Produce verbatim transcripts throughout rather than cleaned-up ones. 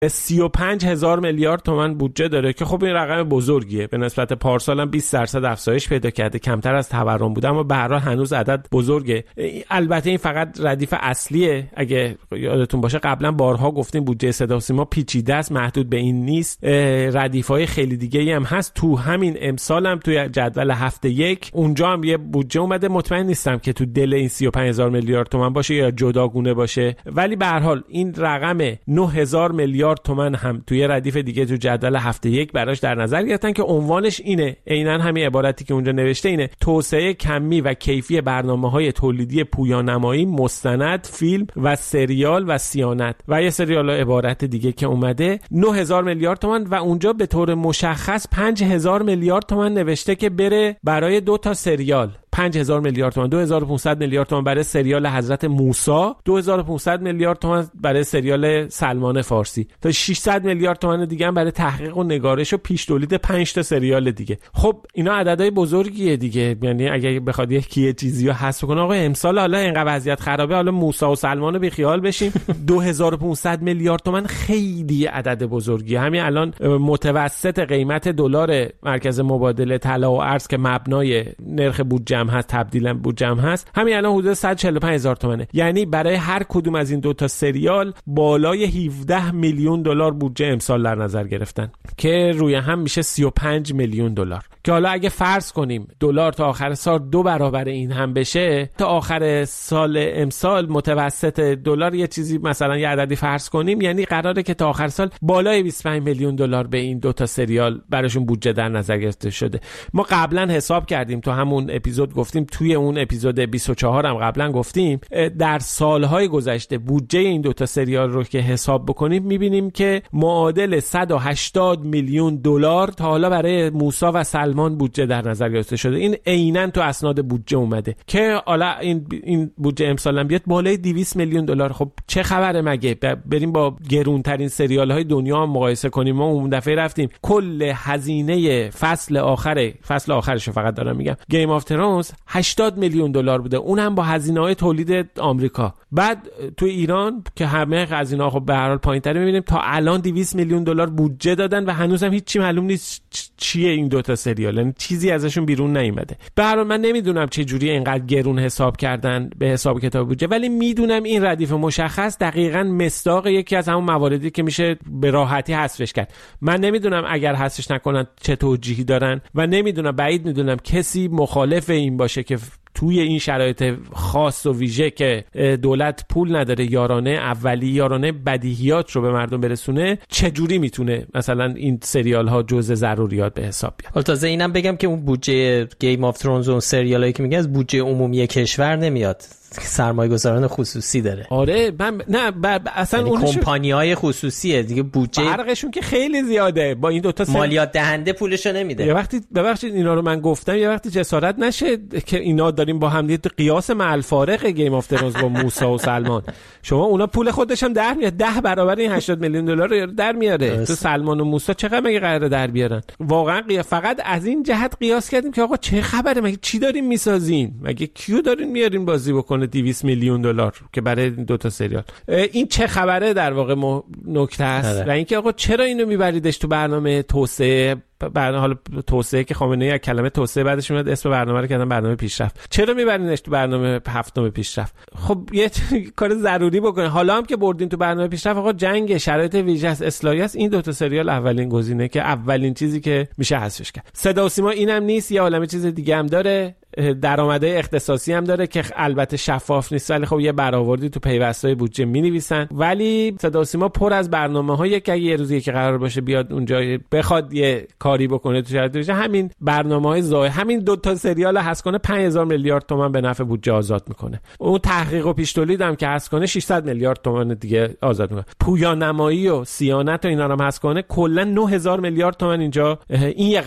سی و پنج هزار میلیارد تومان بودجه داره که خب این رقم بزرگیه، به نسبت پارسال هم بیست درصد افزایش پیدا کرده، کمتر از تورم بوده اما به هر حال هنوز عدد بزرگه. البته این فقط ردیف اصلیه، اگه یادتون باشه قبلا بارها گفتیم بودجه صدا و سیما پیچیده است، محدود به این نیست، ردیف‌های خیلی دیگه‌ای هم هست. تو همین امسال هم توی جدول هفته یک اونجا هم یه بودجه اومده، مطمئن نیستم که تو دل این سی و پنج هزار میلیارد تومان باشه یا جداگونه باشه، ولی به هر حال این رقم نه هزار میلیارد تومان هم توی ردیف دیگه تو جدول هفته یک براش در نظر گرفتن که عنوانش اینه، عیناً همین عبارتی که اونجا نوشته اینه: توسعه کمی و کیفی برنامه‌های تولیدی پویانمایی، مستند، فیلم و سریال و سیانت و یه سریال عبارت دیگه که اومده. نه هزار میلیارد تومان و اونجا به طور مشخص پنج هزار میلیارد تومان نوشته که بره برای دو تا سریال. پنج هزار میلیارد تومان، دو هزار و پانصد میلیارد تومان برای سریال حضرت موسی، دو هزار و پانصد میلیارد تومان برای سریال سلمان فارسی، تا ششصد میلیارد تومان دیگه هم برای تحقیق و نگارش و پیش تولید پنج تا سریال دیگه. خب اینا عددهای بزرگیه دیگه، یعنی اگه بخواد یکی چیزی رو حذف کنه آقا امسال حالا اینقدر وضعیت خرابه، حالا موسی و سلمان رو بی خیال بشیم. دو هزار و پانصد میلیارد تومان خیلی عدد بزرگیه. همین الان متوسط قیمت دلار مرکز مبادله طلا و ارز که مبنای نرخ بودجه هست، تبدیل بودجه هست، همین الان حدود صد و چهل و پنج هزار تومانه. یعنی برای هر کدوم از این دو تا سریال بالای هفده میلیون دلار بودجه امسال در نظر گرفتن که روی هم میشه سی و پنج میلیون دلار. که حالا اگه فرض کنیم دلار تا آخر سال دو برابر این هم بشه، تا آخر سال امسال متوسط دلار یه چیزی مثلا یه عددی فرض کنیم، یعنی قراره که تا آخر سال بالای بیست و پنج میلیون دلار به این دو تا سریال براشون بودجه در نظر گرفته شده. ما قبلا حساب کردیم، تو همون اپیزود گفتیم، توی اون اپیزود بیست و چهار هم قبلا گفتیم، در سالهای گذشته بودجه این دو تا سریال رو که حساب بکنیم میبینیم که معادل صد و هشتاد میلیون دلار تا حالا برای موسی و سلمان بودجه در نظر گرفته شده. این عیناً تو اسناد بودجه اومده که حالا این این بودجه امسال هم بیاد بالای دویست میلیون دلار. خب چه خبره مگه؟ بریم با گرونترین سریال های دنیا هم مقایسه کنیم. ما اون دفعه رفتیم کل هزینه فصل آخر فصل آخرش رو فقط دارم میگم، گیم آف ترونز هشتاد میلیون دلار بوده، اونم با هزینه‌های تولید آمریکا. بعد تو ایران که همه هزینه‌ها خب به هر حال پایین‌تر، می‌بینیم تا الان دویست میلیون دلار بودجه دادن و هنوزم هیچ چی معلوم نیست چیه این دو تا سریال، یعنی چیزی ازشون بیرون نیومده. به هر حال من نمیدونم چه جوری اینقدر گرون حساب کردن به حساب کتاب بودجه، ولی میدونم این ردیف مشخص دقیقاً مصداق یکی از همون مواردی که میشه به راحتی حذفش کرد. من نمیدونم اگر حذفش نکنن چه توجیهی دارن و نمیدونم، بعید میدونم کسی مخالف این باشه که توی این شرایط خاص و ویژه که دولت پول نداره یارانه اولی یارانه بدیهیات رو به مردم برسونه، چجوری میتونه مثلا این سریال ها جزء ضروریات به حساب بیاد. حالا تازه اینم بگم که اون بودجه گیم آف ترونز و سریالایی که میگن از بودجه عمومی کشور نمیاد، سرمایه‌گذاران خصوصی داره. آره من نه ب... اصلا یعنی اون کمپانی‌های خصوصیه دیگه، بودجه فرقشون که خیلی زیاده با این دو تا سر... مالیات دهنده پولشو نمیده. یه وقتی ببخشید اینا رو من گفتم، یه وقتی جسارت نشه که اینا داریم با هم دیگه قیاس مع الفارق گیم آف ترونز با موسی و سلمان. شما اونا پول خودش هم در میاد، ده برابر این هشتاد میلیون دلار رو در میاره. تو سلمان و موسی چقدر مگه قراره در بیارن؟ واقعا قیاس فقط از این جهت قیاس کردیم که آقا چه خبره، مگه چی دارین میسازین، مگه کیو دارین میارین بازی بکنه دویست میلیون دلار که برای دو تا سریال. این چه خبره در واقع م... نکته است. و اینکه آقا چرا اینو میبریدش تو برنامه توسعه، برنامه حالا توسعه که خامنه‌ای از کلمه توسعه بعدش اومد اسم برنامه رو کردن برنامه پیشرفت، چرا میبرینش تو برنامه هفتم پیشرفت؟ خب یه کار ضروری بکنه. حالا هم که بردین تو برنامه پیشرفت، آقا جنگ شرایط ویژه است، اصلاحی است، این دو تا سریال اولین گزینه که اولین چیزی که میشه حذفش کرد. صدا و سیما اینم نیست، یه عالمه چیز دیگه هم داره، درآمدهای اختصاصی هم داره که البته شفاف نیست، ولی خب یه برآوردی تو پیوستای بودجه می‌نویسن. ولی صدا و سیما پر از برنامه‌های که اگه یه روزی که قرار باشه بیاد اونجا بخواد یه کاری بکنه تو شرایط ویژه، همین برنامه‌های ظاهر همین دو تا سریال حذف کنه پنج هزار میلیارد تومان به نفع بودجه آزاد میکنه. اون تحقیق و پیش تولید هم که حذف کنه ششصد میلیارد تومان دیگه آزاد میکنه. پویانمایی و سیانت و اینا رو هم حذف کنه کلا نه هزار میلیارد تومان اینجا این یه قلم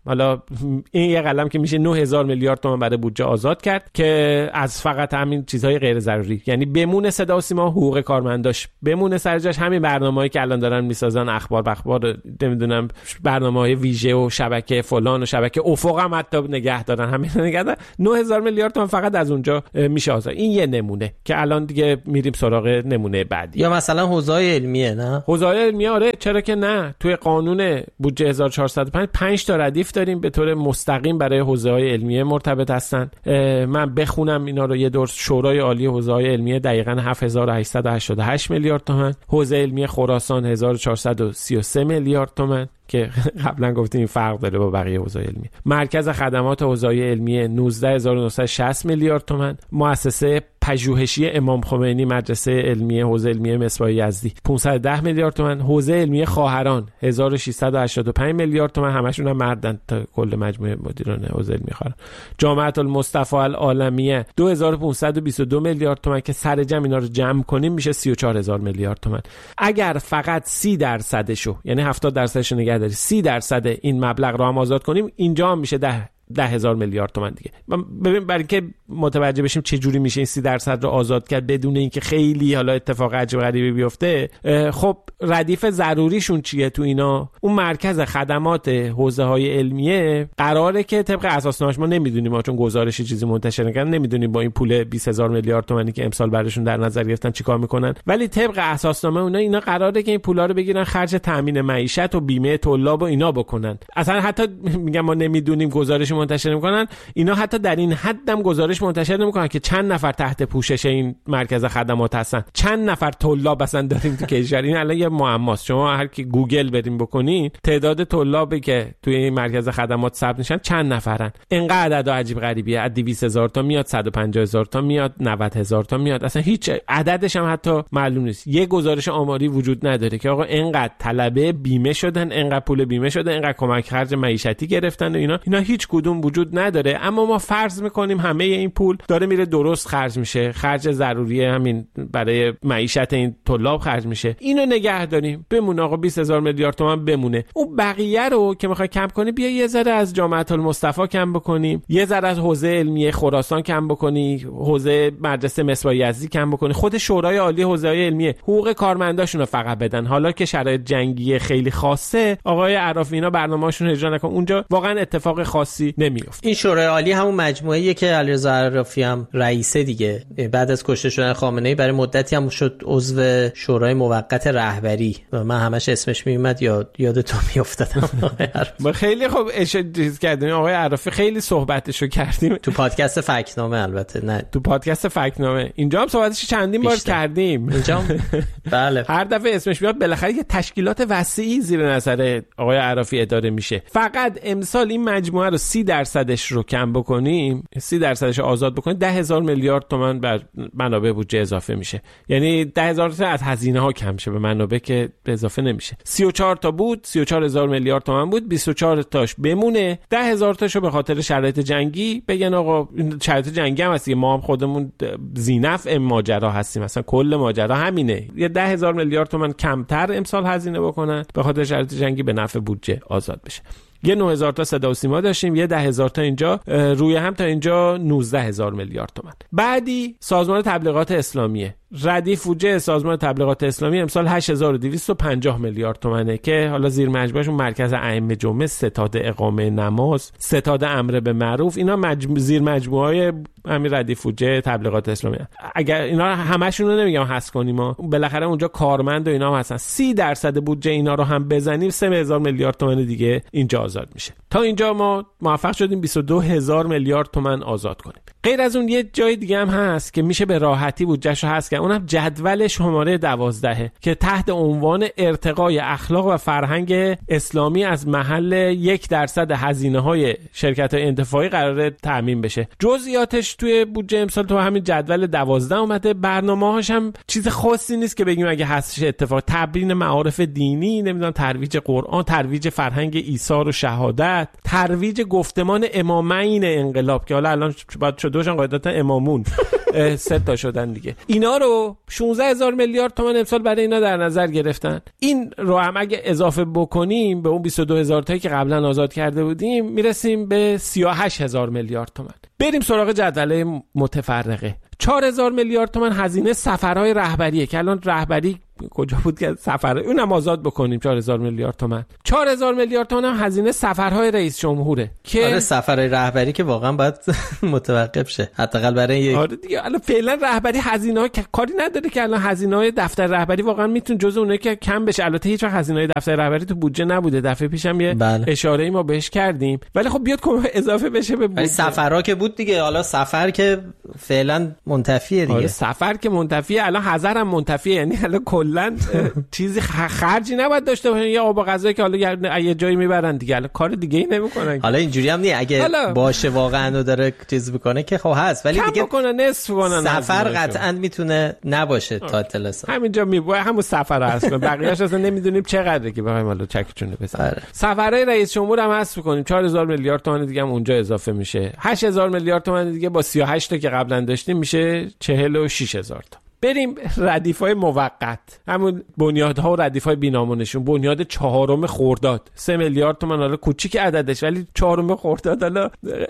حالا این یه قلم که میشه نه هزار میلیارد تومان برای بودجه آزاد کرد که از فقط همین چیزهای غیر ضروری، یعنی بمونه صدا و سیما، حقوق کارمنداش بمونه سر جاش، همین برنامه‌ای که الان دارن میسازن، اخبار بخبار نمیدونم برنامه‌های ویژه و شبکه فلان و شبکه افق هم حتی نگه دارن، همین نگه دارن. نه هزار میلیارد تومان فقط از اونجا میشه آزاد. این یه نمونه که الان دیگه میریم سراغ نمونه بعدی. یا مثلا حوزه‌های علمیه، نه حوزه‌های علمیه، آره چرا که نه. توی قانون بودجه هزار و چهارصد و پنج پنج تا ردیف داریم به طور مستقیم برای حوزه‌های علمیه مرتبط هستن. من بخونم اینا رو یه دور. شورای عالی حوزه‌های علمیه دقیقاً هفت هزار و هشتصد و هشتاد و هشت میلیارد تومان، حوزه علمی خراسان هزار و چهارصد و سی و سه میلیارد تومان که قبلا گفتیم این فرق داره با بقیه حوزه‌های علمیه. مرکز خدمات حوزه‌های علمیه نوزده هزار و نهصد و شصت میلیارد تومان. مؤسسه پژوهشی امام خمینی مدرسه علمیه حوزه علمیه مصباح یزدی پانصد و ده میلیارد تومان. حوزه علمیه خواهران هزار و ششصد و هشتاد و پنج میلیارد تومان، همشون هم مردن تا کل مجموعه مدیران حوزه علمیه خواهران. جامعه المصطفى العالمیه دو هزار و پانصد و بیست و دو میلیارد تومان که سر جمع اینا رو جمع کنیم میشه سی و چهار هزار میلیارد تومان. اگر فقط سی درصدشو، یعنی هفتاد درصدش رو نگه داری، سی درصد این مبلغ رو هم آزاد کنیم، اینجا هم میشه ده ده هزار میلیارد تومان دیگه. ببین برای اینکه متوجه بشیم چه جوری میشه این سی درصد رو آزاد کرد بدون اینکه خیلی حالا اتفاق عجیب غریبی بیفته. خب ردیف ضروریشون چیه تو اینا؟ اون مرکز خدمات حوزه های علمیه قراره که طبق اساسنامه‌اش، ما نمیدونیم چون گزارشی چیزی منتشر نکردن، نمیدونیم با این پول بیست هزار میلیارد تومانی که امسال براشون در نظر گرفتن چیکار میکنن، ولی طبق اساسنامه اونا اینا قراره که این پولا رو بگیرن خرج تامین معیشت و بیمه طلاب و اینا بکنن. اصلا حتی میگم ما نمیدونیم، گزارش منتشر نمیکنن اینا، حتی در این حدم گزارش منتشر نمیکنن که چند نفر تحت پوشش این مرکز خدمات هستن، چند نفر طلاب اصلا داریم تو کشور. این الان یه معماست. شما هر کی گوگل بریم بکنین تعداد طلابی که توی این مرکز خدمات ثبت میشن چند نفرن، اینقدر عدد عجیب غریبیه. از دویست هزار تا میاد، صد و پنجاه هزار تا میاد، نود هزار تا میاد، اصلا هیچ عددش هم حتی معلوم نیست. یه گزارش آماری وجود نداره که آقا اینقدر طلبه بیمه شدن، اینقدر پول بیمه شده، اینقدر کمک خرج معیشتی گرفتن و اینا اینا هیچ کدوم وجود نداره. اما ما فرض میکنیم همه این پول داره میره درست خرج میشه، خرج ضروری همین برای معیشت این طلاب خرج میشه. اینو نگه داریم بمونه، آقا بیست هزار میلیارد تومان بمونه. اون بقیه رو که میخوای کم کنی، بیا یه ذره از جامعه المصطفى کم بکنیم، یه ذره از حوزه علمیه خراسان کم بکنی، حوزه مدرسه مصباح یزدی کم بکنی، خود شورای عالی حوزه علمیه حقوق کارمنداشون رو فقط بدن. حالا که شرایط جنگی خیلی خاصه، آقای عرافی اینا برنامه‌شون اجرا نکن، اونجا واقعا اتفاق خاصی نمیفته. این شورای عالی همون مجموعه‌ایه که علیرضا عرافی هم رئیسه دیگه، بعد از کشته شدن خامنه‌ای برای مدتی هم شد عضو شورای موقت رهبری و من همش اسمش میومد یاد یادتون میافتادم. ما خیلی خوب اشاره کردیم، آقای عرافی خیلی صحبتشو کردیم تو پادکست فکتنامه. البته نه تو پادکست فکتنامه، اینجا هم صحبتش چندین بار کردیم. اینجا هم بله هر دفعه اسمش میاد بالاخره یه تشکیلات وسیعی زیر نظر آقای عرافی اداره میشه. فقط امسال این مجموعه رو سی درصدش رو کم بکنیم، سی درصدش رو آزاد بکنیم، ده هزار میلیارد تومان بر منابع بودجه اضافه میشه. یعنی ده هزار تا از هزینه ها کم شه، به منابع که اضافه نمیشه. سی و چهار تا بود، سی و چهار هزار میلیارد تومان بود، بیست و چهار تاش بمونه، ده هزار تاشو به خاطر شرایط جنگی بگن آقا این شرایط جنگی هم هست، ما هم خودمون ذی‌نفع ماجرا هستیم، مثلا کل ماجرا همینه. یه ده هزار میلیارد تومان کمتر امسال هزینه بکنن به خاطر شرایط جنگی، به نفع بودجه آزاد بشه. یه نه هزار تا صدا و سیما داشتیم، یه ده هزار تا اینجا، روی هم تا اینجا نوزده هزار میلیارد تومان. بعدی سازمان تبلیغات اسلامیه، ردیف بودجه سازمان تبلیغات اسلامی امسال هشت هزار و دویست و پنجاه میلیارد تومانه که حالا زیر مجموعهشون مرکز ائمه جمعه، ستاد اقامه نماز، ستاد امر به معروف، اینا مجموع زیر مجموعه همین ردیف بودجه تبلیغات اسلامی. اگر اینا همشون رو نمیگم حذف کنیم، ما بالاخره اونجا کارمند و اینا هم هستن، سی درصد بودجه اینا رو هم بزنیم، سه هزار میلیارد تومان دیگه اینجا آزاد میشه. تا اینجا ما موفق شدیم بیست و دو هزار میلیارد تومان آزاد کنیم. غیر از اون یه جای دیگه هم هست که میشه به راحتی بودجهشو حذف کرد، اونم جدول شماره دوازده که تحت عنوان ارتقای اخلاق و فرهنگ اسلامی از محل یک درصد هزینه‌های شرکت‌های انتفاعی قراره تامین بشه. جزئیاتش توی بودجه امسال تو همین جدول دوازده اومده. برنامه‌هاش هم چیز خاصی نیست که بگیم اگه حذفش اتفاق، تبیین معارف دینی، نمیدونم ترویج قرآن، ترویج فرهنگ ایثار و شهادت، ترویج گفتمان امامین انقلاب که حالا الان باید شدوشن قاعدتا امامون سه تا شدن دیگه. اینا رو شانزده هزار میلیارد تومان امسال برای اینا در نظر گرفتن. این رو هم اگه اضافه بکنیم به اون بیست و دو هزار تایی که قبلا آزاد کرده بودیم میرسیم به سی و هشت هزار میلیارد تومان. بریم سراغ جدول متفرقه. چهار هزار میلیارد تومان هزینه سفرهای رهبریه که الان رهبری کجا بود که سفر اونم آزاد بکنیم. چهار هزار میلیارد تومان. چهار هزار میلیارد تومان هم هزینه سفرهای رئیس جمهوره که آره سفرهای رهبری که واقعا باید متوقف شه حداقل برای یک آره دیگه. الان فعلا رهبری هزینه‌ها که کاری نداره که الان هزینه‌های دفتر رهبری واقعا میتونه جزء اونایی که کم بشه. البته هیچ وقت هزینه‌های دفتر رهبری تو بودجه نبوده. دفعه پیشم یه بله. اشاره‌ای ما بهش کردیم ولی خب بیاد اضافه بشه به بودجه. سفرها که بود دیگه. حالا سفر که فعلا منتفیه دیگه. آره سفر که منتفیه. الان حضر هم منتفیه. یعنی الان کلا چیزی خرجی نباید داشته باشن یا آب و غذایی که حالا یه جایی میبرن دیگه. الان کار دیگه ای نمیکنن. حالا اینجوری هم نیست اگه حالا باشه واقعا و داره چیز بکنه که خب هست ولی دیگه بکنه نصف کنن. سفر قطعا میتونه نباشه تا اطلاع همینجا میبوه همون سفر هست. بقیه‌اش اصلا نمیدونیم چقدره که بخوایم حالا چکچونه بزنیم. سفرهای رئیس جمهور هم حذف کنیم چهار هزار میلیارد تومان دیگه هم اونجا اضافه میشه. هشت هزار میلیارد تومان دیگه با سی و هشت تا که قبلا داشتیم میشه چهل و شش هزار تا. بریم ردیف‌های موقت، همون بنیادها و ردیف‌های بی‌نامونشون. بنیاد چهارم خرداد سه میلیارد تومان، حالا کوچیک عددش ولی چهارم خرداد حالا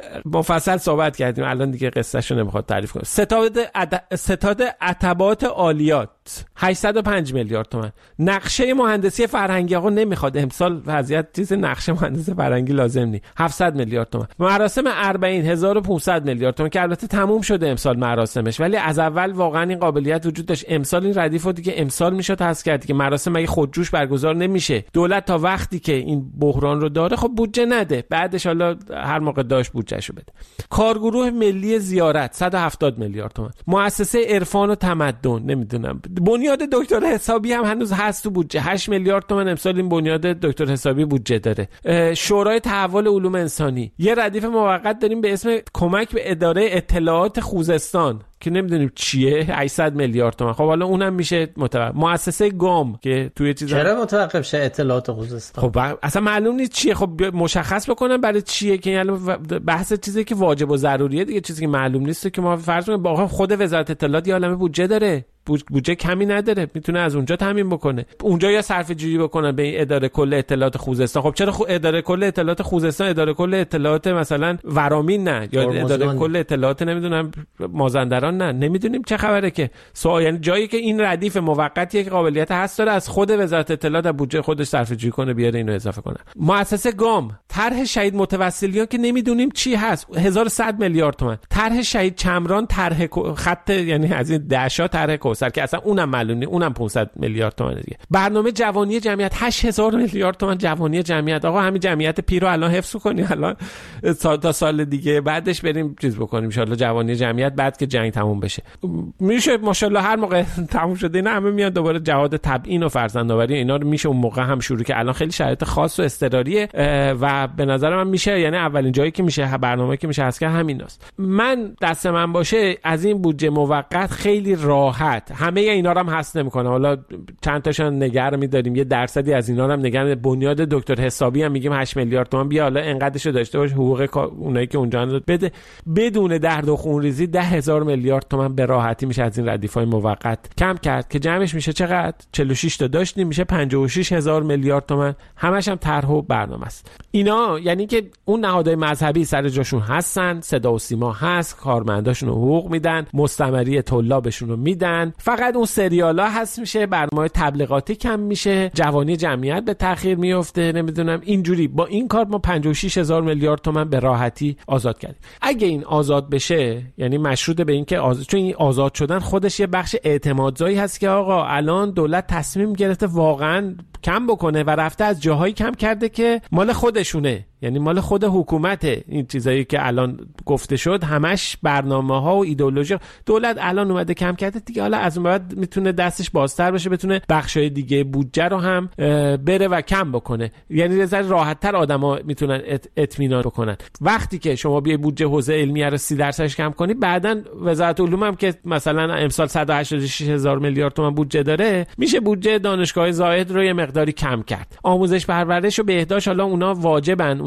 مفصل صحبت کردیم، الان دیگه قصه‌شو نمیخواد تعریف کنم. ستاد عد... ستاد عتبات عالیات هشتصد و پنج میلیارد تومان. نقشه مهندسی فرهنگی آقا نمیخواد امسال وضعیت چیز نقشه مهندسی فرهنگی لازم نی، هفتصد میلیارد تومان. مراسم اربعین هزار و پانصد میلیارد تومان که البته تموم شده امسال مراسمش، ولی از اول واقعا این قابلیت وجود داشت. امسال این ردیفو دیگه امسال میشد حذف کرد که مراسم مگه خودجوش برگزار نمیشه. دولت تا وقتی که این بحران رو داره خب بودجه نده، بعدش حالا هر موقع داشت بودجهشو بده. کارگروه ملی زیارت صد و هفتاد میلیارد تومان. مؤسسه عرفان و تمدن نمیدونم. بنیاد دکتر حسابی هم هنوز هست تو بودجه، هشت میلیارد تومان امسال این بنیاد دکتر حسابی بودجه داره. شورای تحول علوم انسانی یه ردیف موقت داریم به اسم کمک به اداره اطلاعات خوزستان که نمیدونیم چیه، هشتصد میلیارد تومان. خب حالا اونم میشه متوقف. مؤسسه گام که توی چیزا چرا متوقف شه اطلاعات خوزستان؟ خب اصلا معلوم نیست چیه. خب مشخص بکنن برای چیه که یعنی بحث چیزی که واجب و ضروریه دیگه، چیزی که معلوم نیست که ما فرض کنیم واقعا خود وزارت اطلاعات یه عالمه بودجه داره، بودجه کمی نداره، میتونه از اونجا تامین بکنه، اونجا یا صرفه جویی بکنن به این اداره کل اطلاعات خوزستان. خب چرا خو اداره کل اطلاعات خوزستان اداره کل اطلاعات مثلا ورامین نه، یا اداره کل اطلاعات نمیدونم مازندران نه، نمیدونیم چه خبره که سوال. یعنی جایی که این ردیف موقتی که قابلیت هست داره از خود وزارت اطلاعات از بودجه خودش صرفه جویی کنه بیاره اینو اضافه کنه. مؤسسه گام طرح شهید متوسلیان که نمیدونیم چی هست هزار و صد میلیارد تومان. طرح شهید چمران طرح خط یعنی از این دهشا طرح سر که اصلا اونم معلوم نیست، اونم پانصد میلیارد تومان دیگه. برنامه جوانی جمعیت هشت هزار میلیارد تومان. جوانی جمعیت آقا همین جمعیت پیرو الان حفظ کنی الان تا سال دیگه بعدش بریم چیز بکنیم ان شاء الله جوانی جمعیت بعد که جنگ تموم بشه میشه ماشاءالله هر موقع تموم شده اینا همه میاد دوباره جهاد تبیین و فرزندآوری اینا رو میشه اون موقع هم شروع که الان خیلی شرایط خاص و اضطراریه و به نظر من میشه یعنی اولین جایی که میشه برنامه‌ای که میشه هست که همیناست. من دست من باشه از این بودجه موقت خیلی راحت همه اینا رو هم هست نمیکنه. حالا چند تاشون نگار می‌داریم، یه درصدی از اینا رو هم نگار. بنیاد دکتر حسابی هم میگیم هشت میلیارد تومان بیا حالا انقدرشو داشته باش، حقوق اونایی که اونجا بده بدون درد و خونریزی ده هزار میلیارد تومان به راحتی میشه از این ردیف‌های موقت کم کرد که جمعش میشه چقدر؟ چهل و شش تا داشتیم میشه پنجاه و شش هزار میلیارد تومان. همش هم طرح و برنامه است. اینا یعنی که اون نهادهای مذهبی سر جاشون هستن، صدا و سیما هست، کارمنداشون حقوق میدن، مستمری طلابشون رو میدن، فقط اون سریالا هست میشه، برنامه تبلیغاتی کم میشه، جوانی جمعیت به تأخیر میفته، نمیدونم اینجوری. با این کار ما پنجاه و شش هزار میلیارد تومان به راحتی آزاد کردیم. اگه این آزاد بشه یعنی مشروط به این که آزاد، چون این آزاد شدن خودش یه بخش اعتمادزایی هست که آقا الان دولت تصمیم گرفته واقعا کم بکنه و رفته از جاهایی کم کرده که مال خودشونه، یعنی مال خود حکومته. این چیزایی که الان گفته شد همش برنامه‌ها و ایدئولوژی دولت الان اومده کم کرده دیگه. حالا از اون بعد میتونه دستش بازتر بشه، بتونه بخشای دیگه بودجه رو هم بره و کم بکنه. یعنی یه ذره راحت‌تر آدما میتونن اطمینان بکنن. وقتی که شما بیای بودجه حوزه علمیه رو سی درصدش کم کنی، بعداً وزارت علوم هم که مثلا امسال صد و هشتاد و شش هزار میلیارد تومان بودجه داره، میشه بودجه دانشگاه زاید رو یه مقداری کم کرد. آموزش پرورش و بهداشت حالا اونا واجبن،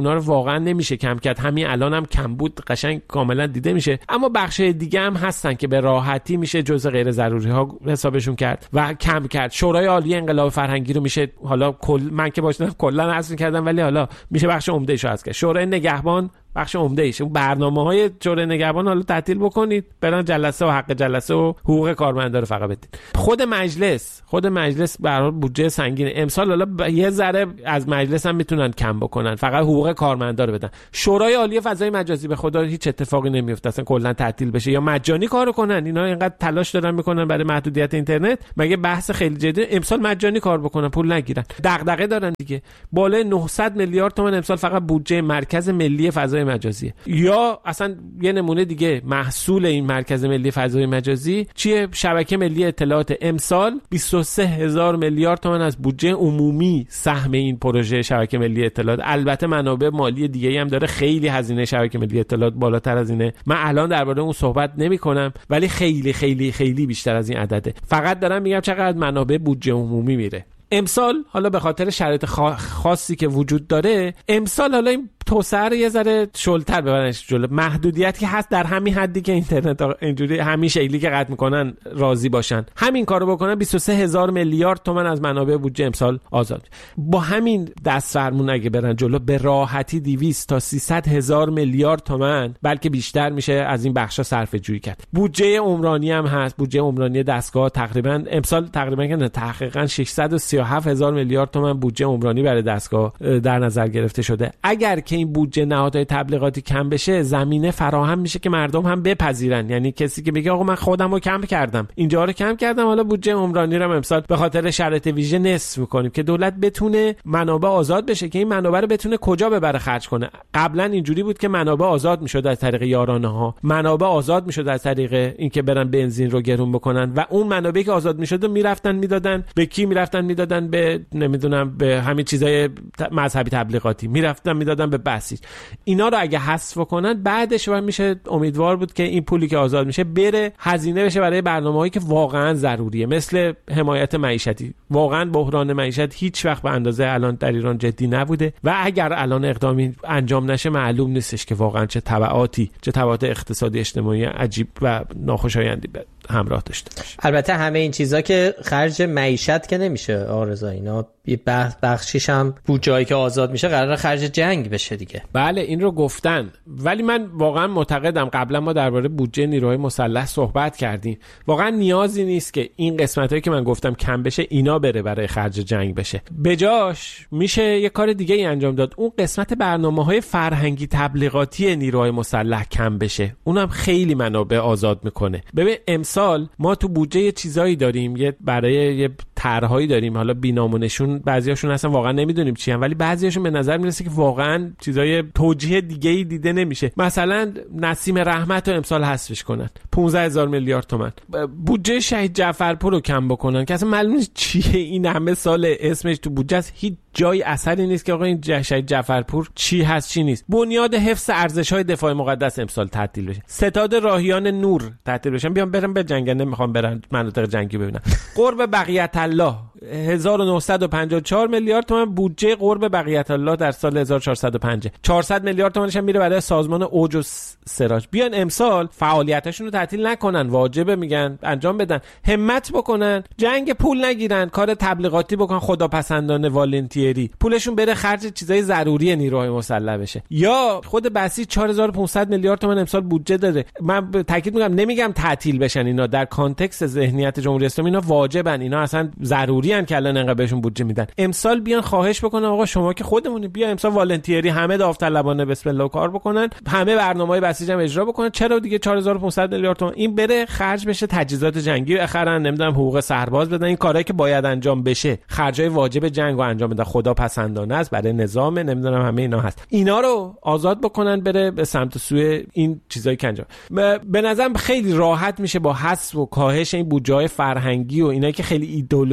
اونا رو واقعا نمیشه کم کرد. همین الان هم کم بود قشنگ کاملا دیده میشه. اما بخش دیگه هم هستن که به راحتی میشه جزء غیر ضروری ها حسابشون کرد و کم کرد. شورای عالی انقلاب فرهنگی رو میشه حالا کل من که باشم کلا حذف کردم، ولی حالا میشه بخش عمده ایشو حذف کرد. شورای نگهبان بخش عمده ایش. اون برنامه‌های شورای نگهبان حالا تعطیل بکنید، برن جلسه و حق جلسه و حقوق کارمندا رو فقط بدید. خود مجلس خود مجلس به هر حال بودجه سنگینه. امسال حالا یه ذره از مجلس هم میتونن کم بکنن، فقط حقوق کارمندا رو بدن. شورای عالی فضای مجازی به خدا هیچ اتفاقی نمیفته، اصلا کلا تعطیل بشه یا مجانی کارو کنن. اینا اینقدر تلاش دارن میکنن برای محدودیت اینترنت، مگه بحث خیلی جدی امسال مجانی کار بکنن، پول نگیرن. دغدغه دارن دیگه. بالای نهصد میلیارد تومان امسال فقط بودجه مرکز ملی فضای مجازی. یا اصلا یه نمونه دیگه محصول این مرکز ملی فضای مجازی چیه؟ شبکه ملی اطلاعات امسال بیست و سه هزار میلیارد تومان از بودجه عمومی سهم این پروژه شبکه ملی اطلاعات. البته منابع مالی دیگه‌ای هم داره، خیلی هزینه شبکه ملی اطلاعات بالاتر از اینه. من الان درباره اون صحبت نمی‌کنم، ولی خیلی خیلی خیلی بیشتر از این عدده. فقط دارم میگم چقدر منابع بودجه عمومی میره امسال. حالا به خاطر شرایط خاصی که وجود داره امسال حالا این توسعه رو یه ذره شلتر ببرنش جلو. محدودیتی هست در همین حدی که اینترنت اینجوری همین شکلی که قطع میکنن راضی باشن، همین کارو بکنن بیست و سه هزار میلیارد تومان از منابع بودجه امسال آزاد. با همین دست فرمون اگه برن جلو به راحتی دویست تا سیصد هزار میلیارد تومان بلکه بیشتر میشه از این بخشا صرفه جویی کرد. بودجه عمرانی هم هست. بودجه عمرانی دستگاه تقریبا امسال تقریبا که تحقیقا ششصد و سی و هفت هزار میلیارد تومان بودجه عمرانی برای دستگاه در نظر گرفته شده. اگر که این بودجه نهادهای تبلیغاتی کم بشه، زمینه فراهم میشه که مردم هم بپذیرن. یعنی کسی که بگه آقا من خودم رو کم کردم، اینجا رو کم کردم، حالا بودجه عمرانی رو امسال به خاطر شرایط ویژه نصف کنیم که دولت بتونه منابع آزاد بشه که این منابع رو بتونه کجا ببره خرج کنه. قبلا اینجوری بود که منابع آزاد میشد از طریق یارانه ها، منابع آزاد میشد از طریق اینکه برن بنزین رو گرون بکنن و اون منابعی که آزاد میشد رو میرفتن میدادن به کی؟ میرفتن میدادن به نمیدونم به همین چیزای مذهبی تبلیغاتی، میرفتن میدادن به بسیج. اینا رو اگه حذف کنن بعدش میشه امیدوار بود که این پولی که آزاد میشه بره هزینه بشه برای برنامه‌هایی که واقعا ضروریه، مثل حمایت معیشتی. واقعا بحران معیشت هیچ وقت به اندازه الان در ایران جدی نبوده و اگر الان اقدامی انجام نشه معلوم نیستش که واقعا چه تبعاتی چه تبعات اقتصادی اجتماعی عجیب و ناخوشایندی همراه داشته باشه. البته همه این چیزا که خرج معیشت که نمیشه آرزا، اینا یه بخشیش هم بودجه‌ای که آزاد میشه قراره خرج جنگ بشه دیگه. بله این رو گفتن، ولی من واقعا معتقدم قبلا ما درباره بودجه نیروهای مسلح صحبت کردیم، واقعا نیازی نیست که این قسمتایی که من گفتم کم بشه اینا بره برای خرج جنگ بشه. بجاش میشه یه کار دیگه ای انجام داد، اون قسمت برنامه‌های فرهنگی تبلیغاتی نیروهای مسلح کم بشه، اونم خیلی منابع آزاد میکنه. ببین امسال ما تو بودجه یه چیزایی داریم، یه برای یه طرحهایی داریم، حالا بی‌نامونشون بعضیاشون اصلا واقعا نمیدونیم چی ان، ولی بعضیاشون به نظر میرسه که واقعا چیزای توجیه دیگه‌ای دیده نمیشه. مثلا نسیم رحمت رو امسال حذفش کنن، پانزده هزار میلیارد تومان. بودجه شهید جعفرپور رو کم بکنن که اصلا معلوم نیست چیه، این همه سال اسمش تو بودجه است، هیچ جای اثری نیست که آقا این شهید جعفرپور چی هست چی نیست. بنیاد حفظ ارزش‌های دفاع مقدس امسال تعطیل بشه. ستاد راهیان نور تعطیل بشن، بیان برن به جنگن، نمیخوام برن مناطق جنگی ببینن. قرب بقیت الله هزار و نهصد و پنجاه و چهار میلیارد تومان بودجه قرب بقیت الله در سال هزار و چهارصد و پنج. چهارصد میلیارد تومانش هم میره برای سازمان اوج و سراج. بیان امسال فعالیتاشون رو تعطیل نکنن، واجبه میگن انجام بدن، همت بکنن، جنگ پول نگیرن، کار تبلیغاتی بکنن، خداپسندانه والنتیری، پولشون بره خرج چیزای ضروری نیروهای مسلح بشه. یا خود بسیج چهار هزار و پانصد میلیارد تومان امسال بودجه داره. من تاکید میگم نمیگم تعطیل بشن اینا، در کانتکست ذهنیت جمهوری اسلامی اینا واجبن، اینا اصلا ضروری ان که الان انقدر بهشون بودجه میدن. امسال بیان خواهش بکنن آقا شما که خودمونی، بیا امسال والنتیری همه داوطلبانه بسم الله کار بکنن، همه برنامه‌های بسیج هم اجرا بکنن. چرا دیگه چهار هزار و پانصد میلیارد تومان این بره خرج بشه تجهیزات جنگی بخرن، نمیدونم حقوق سرباز بدن، این کارهایی که باید انجام بشه، خرجای واجب جنگو انجام بدن، خدا پسندانه است برای نظام، نمیدونم همه اینا هست، اینا رو آزاد بکنن بره به سمت سوی این چیزایی که انجام. به نظرم خیلی راحت میشه با حذف و کاهش این بودجه‌های فرهنگی و اینا که خیلی ایدئولوژیک و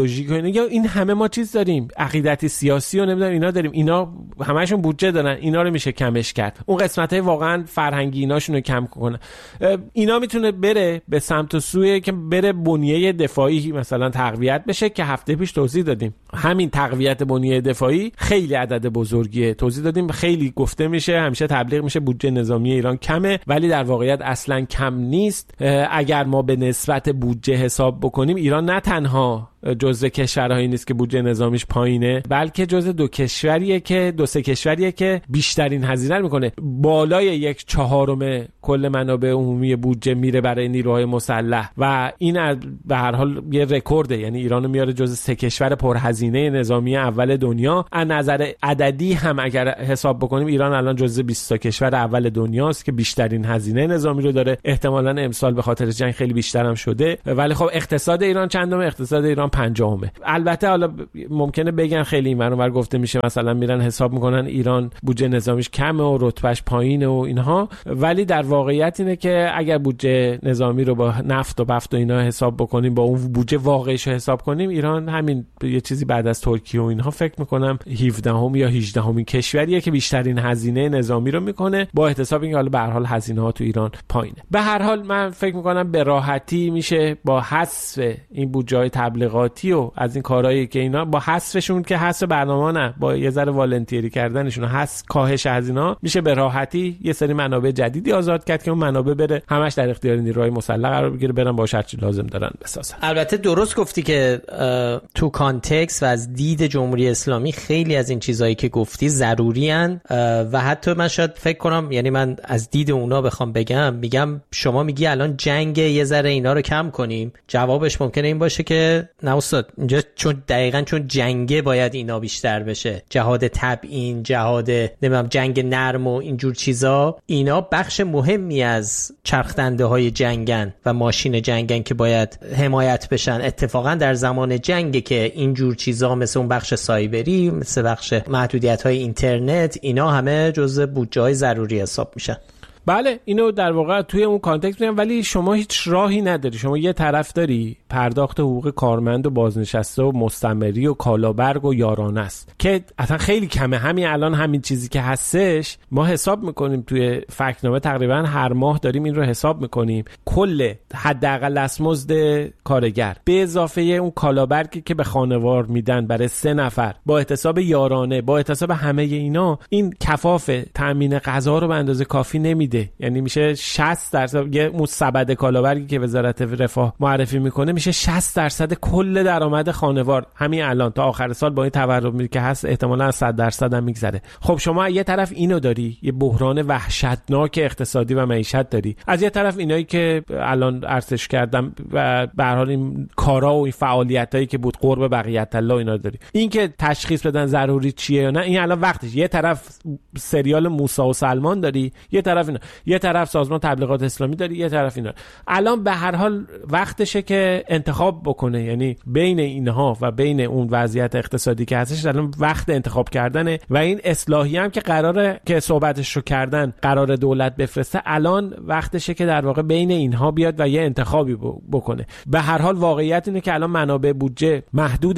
اینا، یا این همه ما چیز داریم، عقیدتی سیاسی و نمیدونم اینا داریم، اینا همشون بودجه دارن، اینا رو میشه کمش کرد، اون قسمت‌های واقعا فرهنگی ایناشون رو کم کنه. اینا میتونه بره به سمت و سوی که بره بنیه دفاعی مثلا تقویت بشه که هفته پیش توضیح دادیم. همین تقویت بنیه دفاعی خیلی عدد بزرگیه، توضیح دادیم، خیلی گفته میشه، همیشه تبلیغ میشه بودجه نظامی ایران کمه، ولی در واقعیت اصلا کم نیست. اگر ما به نسبت بودجه حساب بکنیم، ایران نه تنها جزء کشورهایی نیست که بودجه نظامیش پایینه، بلکه جزء دو کشوریه که دو سه کشوریه که بیشترین هزینه رو میکنه. بالای یک چهارم کل منابع عمومی بودجه میره برای نیروهای مسلح و این به هر حال یه رکورده، یعنی ایرانو میاره جزء سه کشور پرهزینه نظامی اول دنیا. از نظر عددی هم اگر حساب بکنیم، ایران الان جزء بیست تا کشور اول دنیاست که بیشترین هزینه نظامی رو داره. احتمالاً امسال به خاطر جنگ خیلی بیشتر هم شده، ولی خب اقتصاد ایران چندمه؟ اقتصاد ایران پنجمه. البته حالا ممکنه بگن خیلی این ور گفته میشه، مثلا میرن حساب میکنن ایران بودجه نظامیش کمه و رتبهش پایینه و اینها، ولی در واقعیت اینه که اگر بودجه نظامی رو با نفت و بفت و اینا حساب بکنیم، با اون بودجه واقعیش حساب کنیم، ایران همین یه چیزی بعد از ترکیه و اینها فکر میکنم هفدهم یا هجدهمین کشوریه که بیشترین هزینه نظامی رو میکنه، با احتساب اینکه حالا به هر حال هزینه ها تو ایران پایینه. به هر حال من فکر میکنم به راحتی میشه با حذف این بودجه تبلیغاتی و از این کارهایی که اینا، با حذفشون که حذف برنامه نه، با یه ذره والنتیری کردنشون، حذف کاهش از اینا، میشه به راحتی یه سری منابع جدیدی آزاد کرد که اون منابع بره همش در اختیار نیروهای مسلح قرار بگیره، برن با هر چی لازم دارن بسازن. البته درست گفتی که تو کانتکست و از دید جمهوری اسلامی خیلی از این چیزایی که گفتی ضروری ان و حتی من شاید فکر کنم، یعنی من از دید اونا بخوام بگم، میگم شما میگی الان جنگ یه ذره اینا رو کم کنیم، جوابش ممکنه این باشه که نه استاد، اینجا چون دقیقاً چون جنگه باید اینا بیشتر بشه، جهاد تبیین، جهاد نمیدونم جنگ نرم و اینجور چیزا، اینا بخش مهمی از چرخدنده های جنگن و ماشین جنگن که باید حمایت بشن. اتفاقا در زمان جنگه که اینجور چیزا مثل اون بخش سایبری، مثل بخش محدودیت های اینترنت، اینا همه جزء بودجه های ضروری حساب میشن. بله اینو در واقع توی اون کانتکست میگم، ولی شما هیچ راهی نداری. شما یه طرف داری پرداخت حقوق کارمند و بازنشسته و مستمری و کالابرگ و یارانه است که اصلا خیلی کمه. همین الان همین چیزی که هستش ما حساب میکنیم توی فکتنامه، تقریبا هر ماه داریم این رو حساب میکنیم، کل حداقل دستمزد کارگر به اضافه اون کالابرگی که به خانوار میدن برای سه نفر، با احتساب یارانه، با احتساب همه اینا، این کفاف تامین غذا رو به اندازه کافی نمیده. یعنی میشه شصت درصد، یه اون سبد کالابرگی که وزارت رفاه معرفی میکنه میشه شصت درصد کل درآمد خانوار همین الان تا آخر سال، با این تورم که هست احتمالاً صد درصد هم میگذره. خب شما یه طرف اینو داری، یه بحران وحشتناک اقتصادی و معیشت داری، از یه طرف اینایی که الان عرضش کردم و به هر حال این کارا و این فعالیتایی که بود قرب بقیت الله اینا داری. این که تشخیص بدن ضروری چیه یا نه، این الان وقتش. یه طرف سریال موسی و سلمان داری، یه طرف اینا، یه طرف سازمان تبلیغات اسلامی داری، یه طرف اینا. الان به هر حال وقتشه که انتخاب بکنه، یعنی بین اینها و بین اون وضعیت اقتصادی که هستش الان وقت انتخاب کردنه و این اصلاحی هم که قراره که صحبتش رو کردن قرار دولت بفرسته، الان وقتشه که در واقع بین اینها بیاد و یه انتخابی بکنه. به هر حال واقعیت اینه که الان منابع بودجه محدود،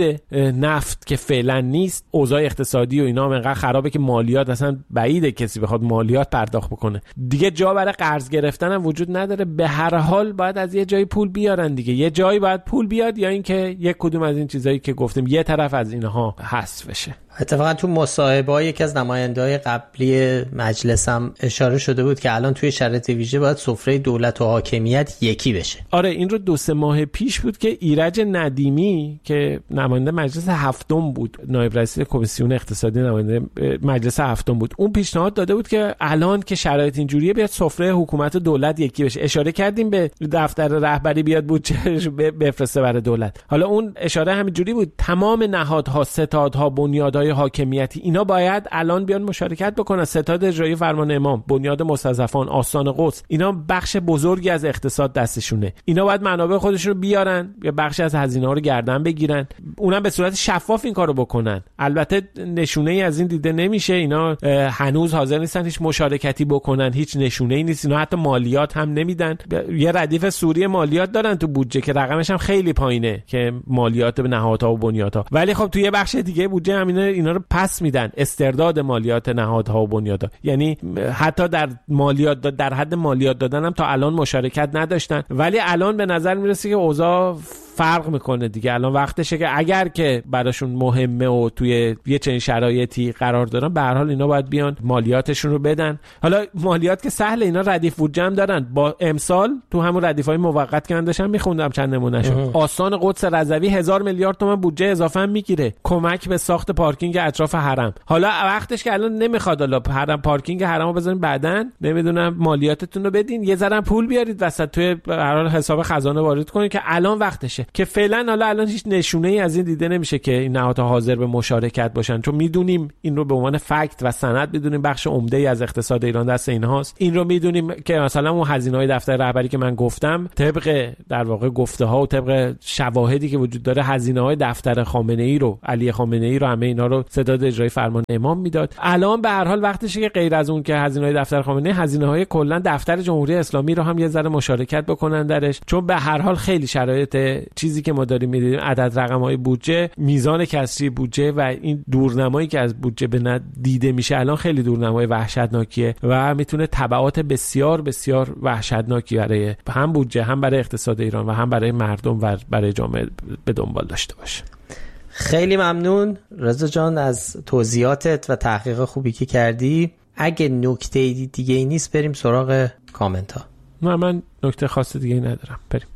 نفت که فعلا نیست، اوضاع اقتصادی و اینا انقدر خرابه که مالیات اصلا بعیده کسی بخواد مالیات پرداخت بکنه دیگه، جا برای قرض گرفتن هم وجود نداره. به هر حال باید از یه جایی پول بیارن دیگه، یه جایی باید پول بیاد، یا اینکه یک کدوم از این چیزایی که گفتیم یه طرف از اینها حذف بشه. اتفاقا تو مصاحبه‌ها یکی از نماینده‌های قبلی مجلس هم اشاره شده بود که الان توی شرایط ویژه باید سفره دولت و حاکمیت یکی بشه. آره این رو دو سه ماه پیش بود که ایرج ندیمی که نماینده مجلس هفتم بود، نایب رئیس کمیسیون اقتصادی نماینده مجلس هفتم بود، اون پیشنهاد داده بود که الان که شرایط اینجوریه بیاد سفره حکومت و دولت یکی بشه. اشاره کردیم به دفتر رهبری بیاد بودجهش بفرسته برای دولت. حالا اون اشاره همینجوری بود، تمام نهادها، ستادها، بنیادهای شورای حاکمیتی، اینا باید الان بیان مشارکت بکنن. ستاد اجرایی فرمان امام، بنیاد مستضعفان، آستان قدس، اینا بخش بزرگی از اقتصاد دستشونه. اینا باید منابع خودشون رو بیارن یا بخشی از هزینه‌ها رو گردن بگیرن، اونم به صورت شفاف این کارو بکنن. البته نشونه‌ای از این دیده نمیشه. اینا هنوز حاضر نیستن هیچ مشارکتی بکنن، هیچ نشونه‌ای نیست. اینا حتی مالیات هم نمیدن. یه ردیف سوری مالیات دارن تو بودجه که رقمش هم خیلی پایینه که مالیات به نهادها و بنیادها، ولی خب تو یه بخش دیگه بودجه هم اینا اینا رو پس میدن، استرداد مالیات نهادها و بنیادها. یعنی حتی در مالیات در حد مالیات دادن هم تا الان مشارکت نداشتن، ولی الان به نظر میرسه که اوضاع فرق میکنه دیگه. الان وقتشه که اگر که براشون مهمه و توی یه چنین شرایطی قرار دارن، به هر حال اینا باید بیان مالیاتشون رو بدن. حالا مالیات که سهله، اینا ردیف بودجه هم دارن. با امسال تو همون ردیفای موقت که من داشتم میخوندم چند نمونهشو، آستان قدس رضوی هزار میلیارد تومان بودجه اضافه هم میگیره، کمک به ساخت پارکینگ اطراف حرم. حالا وقتش که الان نمیخواد حالا حرم پارکینگ حرمو بزنین بعدن، نمیدونم مالیاتتون رو بدین، یه ذره پول بیارید وسط توی به هر حال حساب خزانه وارد کنین که الان وقتشه. که فعلا حالا الان هیچ نشونه‌ای از این دیده نمیشه که این نهادها حاضر به مشارکت باشن، چون میدونیم این رو به عنوان فکت و سند میدونیم بخش عمده‌ای از اقتصاد ایران دست اینهاست. این رو میدونیم که مثلا اون هزینه‌های دفتر رهبری که من گفتم، طبق در واقع گفته‌ها و طبق شواهدی که وجود داره، هزینه‌های دفتر خامنه‌ای رو، علی خامنه‌ای رو، همه اینا رو ستاد اجرایی فرمان امام میداد. الان به هر حال وقتشه که غیر از اون که هزینه‌های دفتر خامنه‌ای، هزینه‌های کلا دفتر جمهوری اسلامی رو هم یه ذره مشارکت بکنن درش، چون به هر حال خیلی شرایط چیزی که ما داریم می‌بینیم، عدد رقم‌های بودجه، میزان کسری بودجه و این دورنمایی که از بودجه به ند دیده میشه الان خیلی دورنمای وحشتناکیه و میتونه تبعات بسیار بسیار وحشتناکی برای هم بودجه، هم برای اقتصاد ایران و هم برای مردم و برای جامعه به دنبال داشته باشه. خیلی ممنون رضا جان از توضیحاتت و تحقیق خوبی که کردی. اگه نکته دیگه ای نیست بریم سراغ کامنت ها. نه، من نکته خاص دیگه ای ندارم، بریم.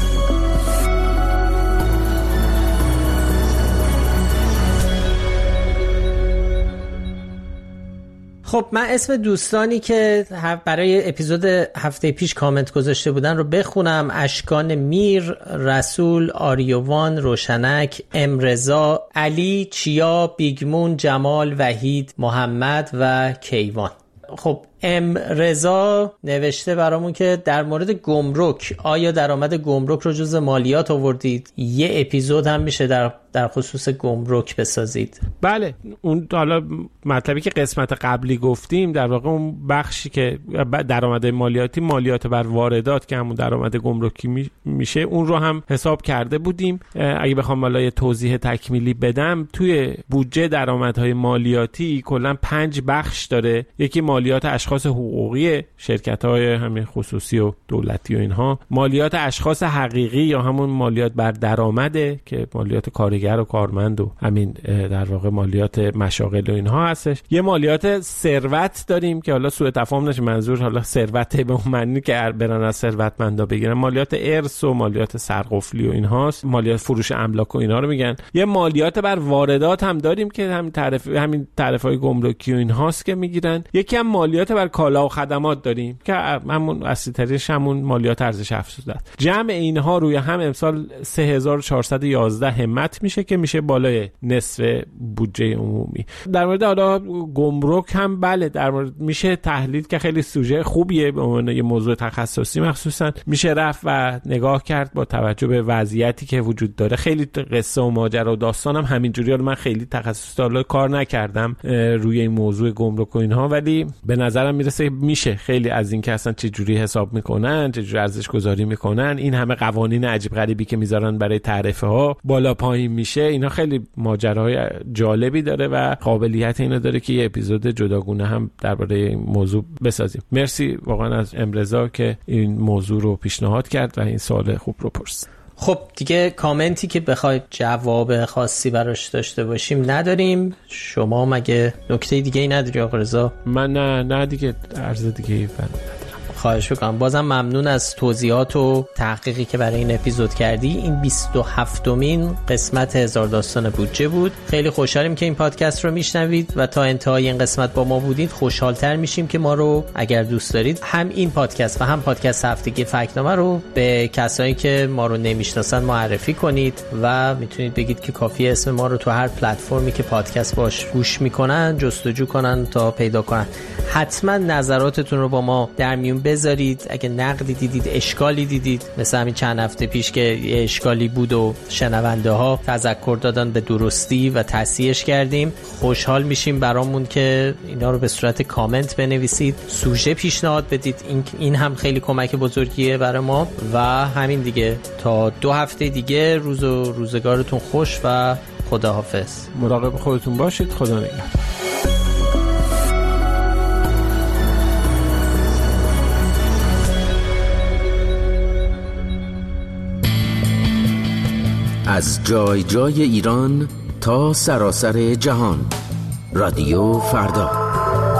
خب من اسم دوستانی که برای اپیزود هفته پیش کامنت گذاشته بودن رو بخونم. اشکان میر، رسول، آریوان، روشنک، امرزا، علی، چیا، بیگمون، جمال، وحید، محمد و کیوان. خب ام رضا نوشته برامون که در مورد گمرک، آیا درآمد گمرک رو جزء مالیات آوردید؟ یه اپیزود هم میشه در در خصوص گمرک بسازید. بله، اون حالا مطلبی که قسمت قبلی گفتیم، در واقع اون بخشی که درآمد مالیاتی، مالیات بر واردات که همون درآمد گمرکی میشه، اون رو هم حساب کرده بودیم. اگه بخوام حالا یه توضیح تکمیلی بدم، توی بودجه درآمدهای مالیاتی کلا پنج بخش داره. یکی مالیات اشخاص حقوقی، شرکت‌های همین خصوصی و دولتی و اینها، مالیات اشخاص حقیقی یا همون مالیات بر درآمده که مالیات کارگر و کارمند و همین در واقع مالیات مشاغل و اینها هستش. یه مالیات ثروت داریم که حالا سوء تفاهم نشه، منظور حالا ثروت به اون معنی که برن از ثروتمندا بگیرن. مالیات ارث و مالیات سرقفلی و اینهاست، مالیات فروش املاک و اینا رو میگن. یه مالیات بر واردات هم داریم که همین تعرفه همین تعرفه‌های گمرکی و اینهاست که میگیرن. یکی هم مالیات بر کالا و خدمات داریم که همون اصلی ترش همون مالیات ارزش افزوده است. جمع اینها روی هم امسال سه هزار و چهارصد و یازده همت میشه که میشه بالای نصف بودجه عمومی. در مورد حالا گمرک هم بله، در مورد میشه تحلیل که خیلی سوژه خوبیه، به عنوان یه موضوع تخصصی مخصوصا میشه رفت و نگاه کرد با توجه به وضعیتی که وجود داره. خیلی قصه و ماجرا و داستانم همینجوریه، من خیلی تخصصی حالا کار نکردم روی این موضوع گمرک و اینها، ولی به نظرم میرسه میشه خیلی از این که اصلا چه جوری حساب میکنن، چه جوری ارزش گذاری میکنن، این همه قوانین عجیب غریبی که میذارن برای تعرفه ها بالا پایین میشه، اینا خیلی ماجراهای جالبی داره و قابلیت اینو داره که یه اپیزود جداگونه هم درباره این موضوع بسازیم. مرسی واقعا از امرزا که این موضوع رو پیشنهاد کرد و این سوال خوب رو پرسید. خب دیگه کامنتی که بخواید جواب خاصی براش داشته باشیم نداریم. شما مگه نکته دیگه ای نداری آقا رضا؟ من نه نه دیگه عرض دیگه ای ندارم. خواهش میکنم. بازم ممنون از توضیحات و تحقیقی که برای این اپیزود کردی. این بیست و هفتمین قسمت هزار داستان بودجه بود. خیلی خوشحالیم که این پادکست رو میشنوید و تا انتهای این قسمت با ما بودید. خوشحالتر میشیم که ما رو اگر دوست دارید هم این پادکست و هم پادکست هفتگی فکت‌نامه رو به کسایی که ما رو نمیشناسن معرفی کنید و میتونید بگید که کافیه اسم ما رو تو هر پلتفرمی که پادکست باش گوش میکنن جستجو کنن تا پیدا کنن. حتما نظراتتون رو با ما در میون بذارید. اگه نقدی دیدید، اشکالی دیدید، مثل همین چند هفته پیش که یه اشکالی بود و شنونده ها تذکر دادن به درستی و تصحیحش کردیم، خوشحال میشیم برامون که اینا رو به صورت کامنت بنویسید، سوژه پیشنهاد بدید. این این هم خیلی کمک بزرگیه برای ما. و همین دیگه، تا دو هفته دیگه روز و روزگارتون خوش و خداحافظ. مراقب خودتون باشید. خدا نگهدار. از جای جای ایران تا سراسر جهان، رادیو فردا.